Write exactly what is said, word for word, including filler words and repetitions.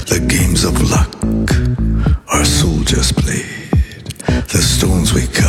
The games of luck our soldiers played, the stones we cut